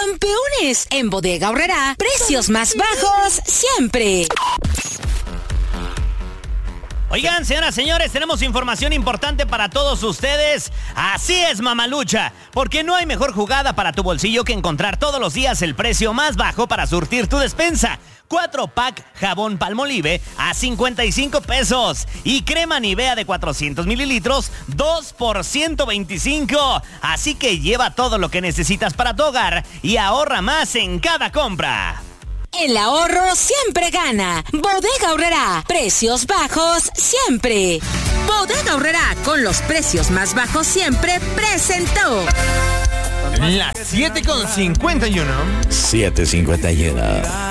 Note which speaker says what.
Speaker 1: Campeones, en Bodega Aurrerá, precios más bajos siempre.
Speaker 2: Oigan, señoras, señores, tenemos información importante para todos ustedes. Así es, mamalucha, porque no hay mejor jugada para tu bolsillo que encontrar todos los días el precio más bajo para surtir tu despensa. 4-pack jabón Palmolive a 55 pesos y crema Nivea de 400 mililitros, 2 por 125. Así que lleva todo lo que necesitas para tu hogar y ahorra más en cada compra.
Speaker 1: El ahorro siempre gana. Bodega Aurrerá, precios bajos siempre. Bodega Aurrerá, con los precios más bajos siempre, presentó.
Speaker 3: Las 7:51.
Speaker 4: 7:51.